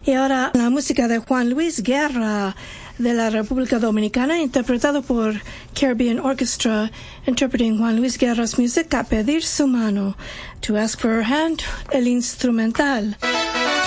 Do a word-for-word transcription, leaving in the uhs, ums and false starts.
Y ahora la música de Juan Luis Guerra de la República Dominicana, interpretado por Caribbean Orchestra, interpreting Juan Luis Guerra's music, A Pedir Su Mano, To Ask for Her Hand, el instrumental.